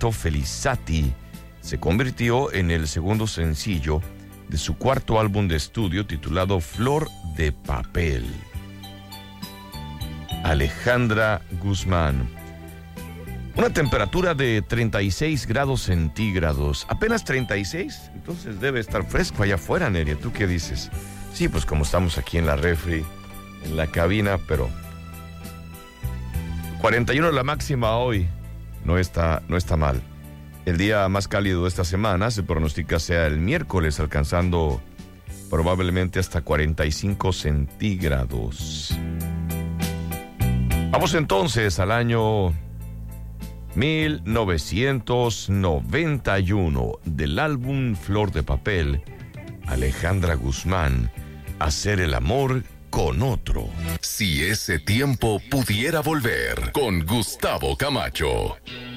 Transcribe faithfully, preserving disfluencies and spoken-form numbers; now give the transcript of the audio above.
Roberto Felizati se convirtió en el segundo sencillo de su cuarto álbum de estudio titulado Flor de Papel. Alejandra Guzmán. Una temperatura de treinta y seis grados centígrados. ¿Apenas treinta y seis? Entonces debe estar fresco allá afuera, Neria. ¿Tú qué dices? Sí, pues como estamos aquí en la refri, en la cabina, pero cuarenta y uno la máxima hoy. No está, no está mal. El día más cálido de esta semana se pronostica sea el miércoles, alcanzando probablemente hasta cuarenta y cinco centígrados. Vamos entonces al año mil novecientos noventa y uno, del álbum Flor de Papel, Alejandra Guzmán, Hacer el amor con otro. Si ese tiempo pudiera volver, con Gustavo Camacho.